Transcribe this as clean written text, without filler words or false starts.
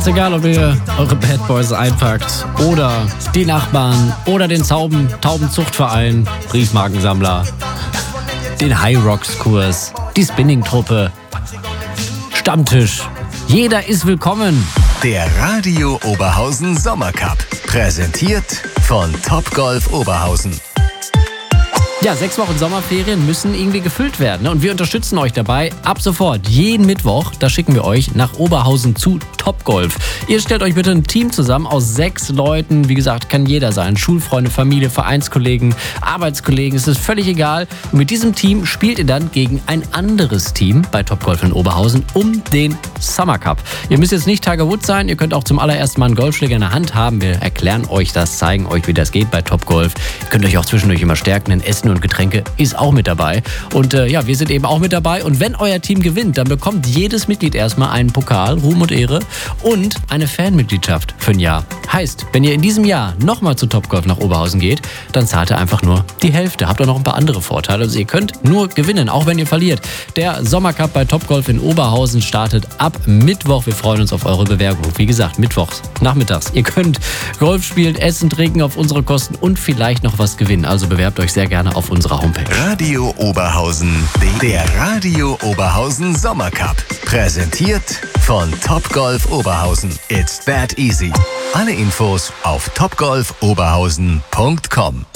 Ist egal, ob ihr eure Bad Boys einpackt oder die Nachbarn oder den Taubenzuchtverein, Briefmarkensammler, den High Rocks Kurs, die Spinning-Truppe, Stammtisch. Jeder ist willkommen. Der Radio Oberhausen Sommercup. Präsentiert von Topgolf Oberhausen. Ja, 6 Wochen Sommerferien müssen irgendwie gefüllt werden. Und wir unterstützen euch dabei ab sofort. Jeden Mittwoch, da schicken wir euch nach Oberhausen zu Topgolf. Ihr stellt euch bitte ein Team zusammen aus 6 Leuten. Wie gesagt, kann jeder sein. Schulfreunde, Familie, Vereinskollegen, Arbeitskollegen. Es ist völlig egal. Und mit diesem Team spielt ihr dann gegen ein anderes Team bei Topgolf in Oberhausen um den Summer Cup. Ihr müsst jetzt nicht Tiger Woods sein. Ihr könnt auch zum allerersten Mal einen Golfschläger in der Hand haben. Wir erklären euch das, zeigen euch, wie das geht bei Topgolf. Ihr könnt euch auch zwischendurch immer stärken, denn Essen und Getränke ist auch mit dabei. Und ja, wir sind eben auch mit dabei. Und wenn euer Team gewinnt, dann bekommt jedes Mitglied erstmal einen Pokal, Ruhm und Ehre und eine Fanmitgliedschaft für ein Jahr. Heißt, wenn ihr in diesem Jahr nochmal zu Topgolf nach Oberhausen geht, dann zahlt ihr einfach nur die Hälfte. Habt ihr noch ein paar andere Vorteile. Also ihr könnt nur gewinnen, auch wenn ihr verliert. Der Sommercup bei Topgolf in Oberhausen startet ab Mittwoch. Wir freuen uns auf eure Bewerbung. Wie gesagt, mittwochs, nachmittags. Ihr könnt Golf spielen, essen, trinken auf unsere Kosten und vielleicht noch was gewinnen. Also bewerbt euch sehr gerne auf unserer Homepage. Radio Oberhausen, der Radio Oberhausen Sommercup. Präsentiert von Topgolf Oberhausen. It's that easy. Alle Infos auf topgolfoberhausen.com.